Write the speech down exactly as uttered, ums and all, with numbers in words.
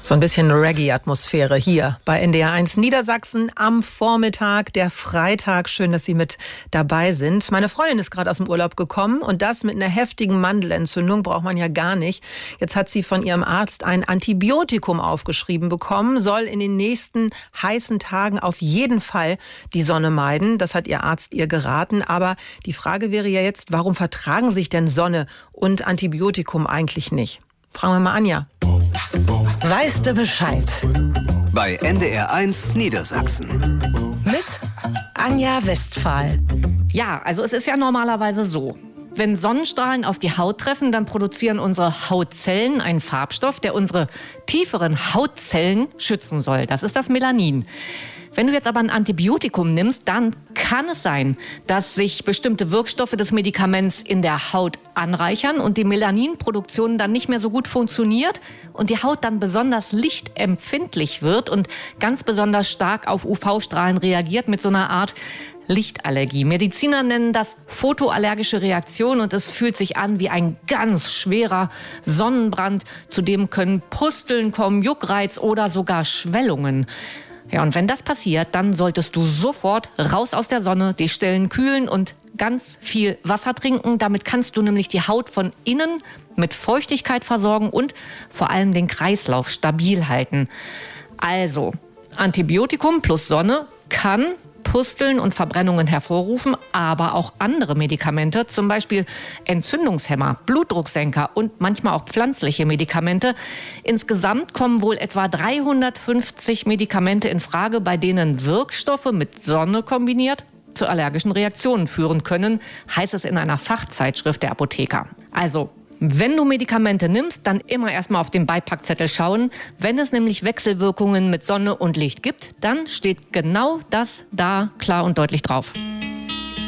So ein bisschen Reggae-Atmosphäre hier bei N D R eins Niedersachsen am Vormittag, der Freitag. Schön, dass Sie mit dabei sind. Meine Freundin ist gerade aus dem Urlaub gekommen und das mit einer heftigen Mandelentzündung, braucht man ja gar nicht. Jetzt hat sie von ihrem Arzt ein Antibiotikum aufgeschrieben bekommen, soll in den nächsten heißen Tagen auf jeden Fall die Sonne meiden. Das hat ihr Arzt ihr geraten. Aber die Frage wäre ja jetzt, warum vertragen sich denn Sonne und Antibiotikum eigentlich nicht? Fragen wir mal Anja. Weißt du Bescheid? Bei N D R eins Niedersachsen. Mit Anja Westphal. Ja, also es ist ja normalerweise so. Wenn Sonnenstrahlen auf die Haut treffen, dann produzieren unsere Hautzellen einen Farbstoff, der unsere tieferen Hautzellen schützen soll. Das ist das Melanin. Wenn du jetzt aber ein Antibiotikum nimmst, dann kann es sein, dass sich bestimmte Wirkstoffe des Medikaments in der Haut anreichern und die Melaninproduktion dann nicht mehr so gut funktioniert und die Haut dann besonders lichtempfindlich wird und ganz besonders stark auf U V-Strahlen reagiert mit so einer Art Lichtallergie. Mediziner nennen das photoallergische Reaktion und es fühlt sich an wie ein ganz schwerer Sonnenbrand. Zudem können Pusteln kommen, Juckreiz oder sogar Schwellungen. Ja, und wenn das passiert, dann solltest du sofort raus aus der Sonne, die Stellen kühlen und ganz viel Wasser trinken. Damit kannst du nämlich die Haut von innen mit Feuchtigkeit versorgen und vor allem den Kreislauf stabil halten. Also, Antibiotikum plus Sonne kann Pusteln und Verbrennungen hervorrufen, aber auch andere Medikamente, zum Beispiel Entzündungshemmer, Blutdrucksenker und manchmal auch pflanzliche Medikamente. Insgesamt kommen wohl etwa dreihundertfünfzig Medikamente in Frage, bei denen Wirkstoffe mit Sonne kombiniert zu allergischen Reaktionen führen können, heißt es in einer Fachzeitschrift der Apotheker. Also, wenn du Medikamente nimmst, dann immer erstmal auf den Beipackzettel schauen. Wenn es nämlich Wechselwirkungen mit Sonne und Licht gibt, dann steht genau das da klar und deutlich drauf.